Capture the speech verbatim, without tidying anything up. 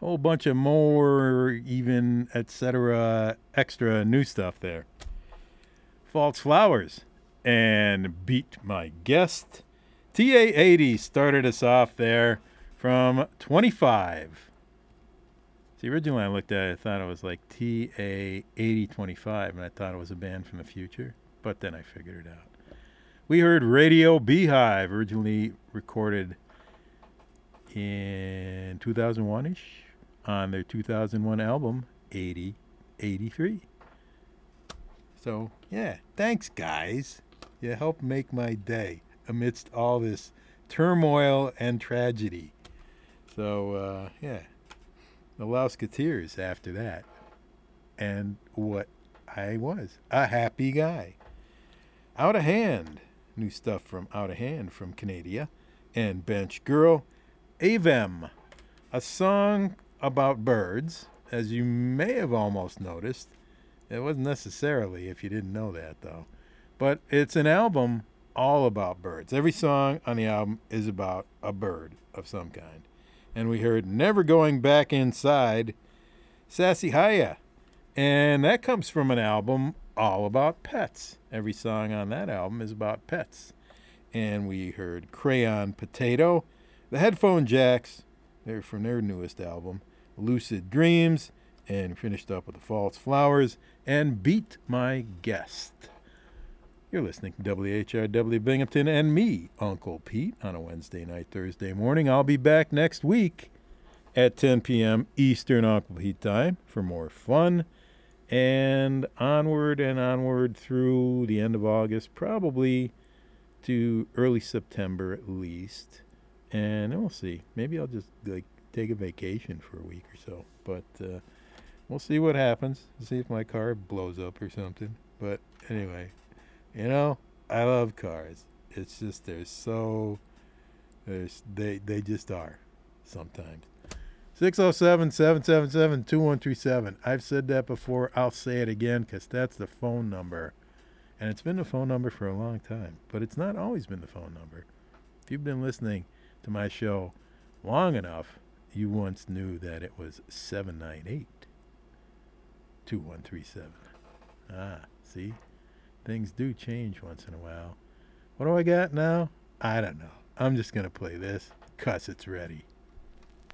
whole bunch of more, even, et cetera, extra new stuff there. False Flowers and Beat My Guest. T A eighty started us off there from twenty-five. See, originally I looked at it, I thought it was like T A eighty twenty-five, and I thought it was a band from the future, but then I figured it out. We heard Radio Beehive, originally recorded in two thousand one-ish on their two thousand one album, eighty eighty-three. So, yeah, thanks, guys. You helped make my day amidst all this turmoil and tragedy. So, uh, yeah, the Lousketeers after that. And what I was, a happy guy. Out of Hand, new stuff from Out of Hand from Canada. And Bench Girl, Avem, a song about birds, as you may have almost noticed. It wasn't necessarily if you didn't know that, though. But it's an album all about birds. Every song on the album is about a bird of some kind. And we heard Never Going Back Inside, Sassy Haya. And that comes from an album all about pets. Every song on that album is about pets. And we heard Crayon Potato, the Headphone Jacks, they're from their newest album, Lucid Dreams, and finished up with the False Flowers and Beat My Guest. You're listening to W H R W Binghamton and me, Uncle Pete, on a Wednesday night, Thursday morning. I'll be back next week at ten p.m. Eastern Uncle Pete time for more fun. And onward and onward through the end of August, probably to early September at least. And then we'll see. Maybe I'll just like take a vacation for a week or so. But uh, we'll see what happens. See if my car blows up or something. But anyway, you know, I love cars. It's just they're so, there's, they, they just are sometimes. six oh seven, seven seven seven, two one three seven. I've said that before. I'll say it again because that's the phone number. And it's been the phone number for a long time. But it's not always been the phone number. If you've been listening to my show long enough, you once knew that it was seven nine eight, two one three seven. Ah, see? Things do change once in a while. What do I got now? I don't know. I'm just going to play this because it's ready.